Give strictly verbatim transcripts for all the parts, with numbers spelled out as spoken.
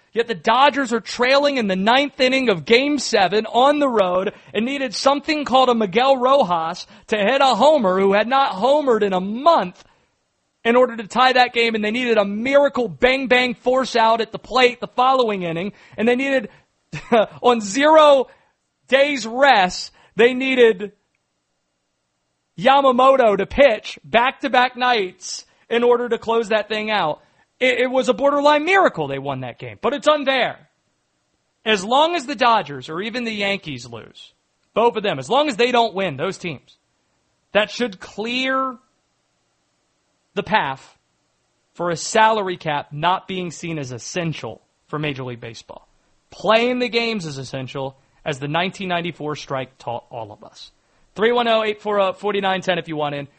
Yet the Dodgers are trailing in the ninth inning of Game seven on the road and needed something called a Miguel Rojas to hit a homer who had not homered in a month in order to tie that game, and they needed a miracle bang-bang force out at the plate the following inning, and they needed, on zero days rest, they needed Yamamoto to pitch back-to-back nights in order to close that thing out. It, it was a borderline miracle they won that game, but it's unfair. As long as the Dodgers or even the Yankees lose, both of them, as long as they don't win, those teams, that should clear the path for a salary cap not being seen as essential for Major League Baseball. Playing the games is essential, as the nineteen ninety-four strike taught all of us. three one zero, eight four zero, four nine one zero if you want in.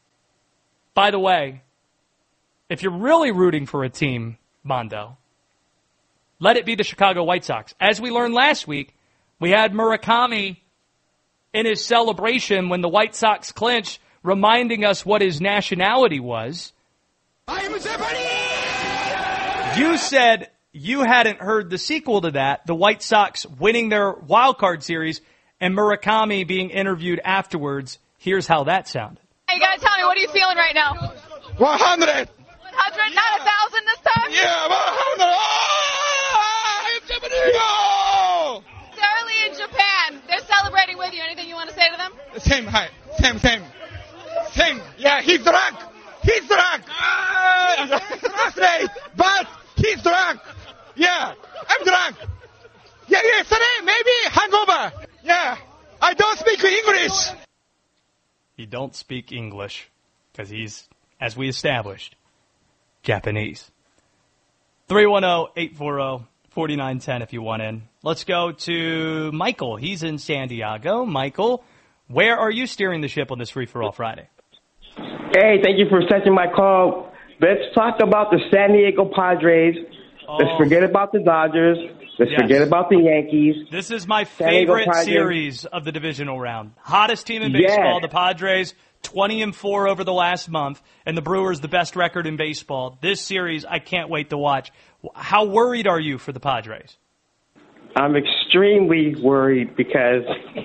By the way, if you're really rooting for a team, Mondo, let it be the Chicago White Sox. As we learned last week, we had Murakami in his celebration when the White Sox clinched, reminding us what his nationality was. I am a Japanese! You said you hadn't heard the sequel to that, the White Sox winning their wild card series and Murakami being interviewed afterwards. Here's how that sounded. Hey, you gotta tell me, what are you feeling right now? one hundred! one hundred, not a thousand this time? Yeah, one hundred! Oh, I am Japanese! Oh! Charlie in Japan, they're celebrating with you. Anything you want to say to them? Same, hi. Same, same. Same. Yeah, he's drunk. He's drunk. Uh, Thursday, but he's drunk. Yeah, I'm drunk. Yeah, yesterday, maybe hangover. Yeah, I don't speak English. He don't speak English because he's, as we established, Japanese. three one zero, eight four zero, four nine one zero if you want in. Let's go to Michael. He's in San Diego. Michael, where are you steering the ship on this Free For All Friday? Hey, thank you for taking my call. Let's talk about the San Diego Padres. Oh. Let's forget about the Dodgers. Let's Yes. forget about the Yankees. This is my San Diego favorite Padres. series of the divisional round. Hottest team in Yeah. baseball, the Padres, twenty and four over the last month, and the Brewers, the best record in baseball. This series, I can't wait to watch. How worried are you for the Padres? I'm extremely worried because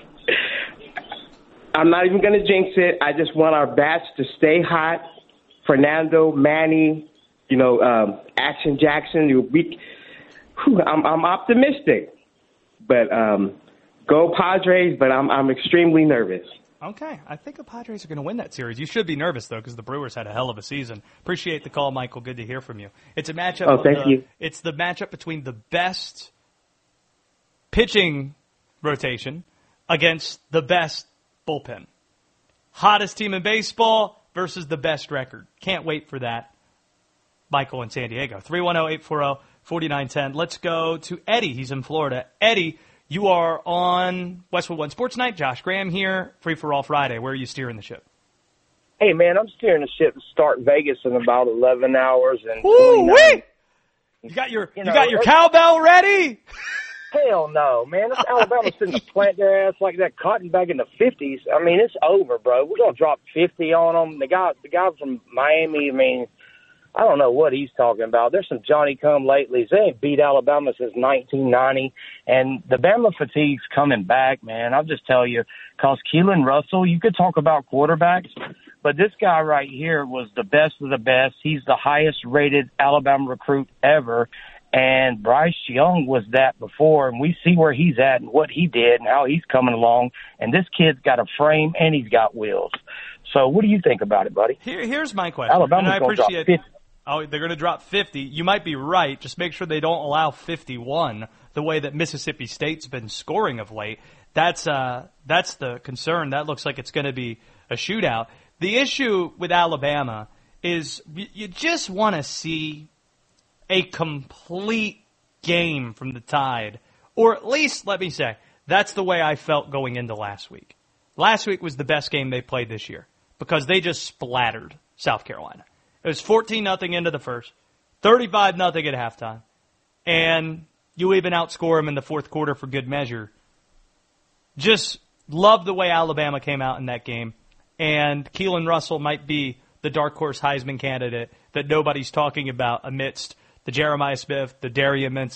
I'm not even going to jinx it. I just want our bats to stay hot. Fernando, Manny, you know, um, Action Jackson. We, whew, I'm, I'm optimistic, but um, go Padres. But I'm, I'm extremely nervous. Okay, I think the Padres are going to win that series. You should be nervous, though, because the Brewers had a hell of a season. Appreciate the call, Michael. Good to hear from you. It's a matchup. Oh, of thank the, you. It's the matchup between the best pitching rotation against the best bullpen. Hottest team in baseball versus the best record. Can't wait for that. Michael in San Diego. three one zero, eight four zero, four nine one zero. Let's go to Eddie. He's in Florida. Eddie, you are on Westwood One Sports Night. Josh Graham here. Free for All Friday. Where are you steering the ship? Hey, man, I'm steering the ship to start Vegas in about eleven hours. And Woo-wee! You got your you, You know, got your cowbell ready? Hell no, man. This Alabama's sitting to plant their ass like that cotton back in the fifties. I mean, it's over, bro. We're going to drop fifty on them. The guy, the guy from Miami, I mean, I don't know what he's talking about. There's some Johnny-come-latelys. They ain't beat Alabama since nineteen ninety, and the Bama fatigue's coming back, man. I'll just tell you, because Keelan Russell, you could talk about quarterbacks, but this guy right here was the best of the best. He's the highest-rated Alabama recruit ever, and Bryce Young was that before, and we see where he's at and what he did and how he's coming along, and this kid's got a frame and he's got wheels. So what do you think about it, buddy? Here, here's my question. Alabama's and I gonna drop appreciate fifty. Oh, they're going to drop fifty. You might be right. Just make sure they don't allow fifty-one the way that Mississippi State's been scoring of late. That's uh, that's the concern. That looks like it's going to be a shootout. The issue with Alabama is you just want to see a complete game from the Tide. Or at least, let me say, that's the way I felt going into last week. Last week was the best game they played this year because they just splattered South Carolina. It was fourteen nothing into the first, thirty-five nothing at halftime, and you even outscore them in the fourth quarter for good measure. Just love the way Alabama came out in that game, and Keelan Russell might be the dark horse Heisman candidate that nobody's talking about amidst the Jeremiah Smith, the Darian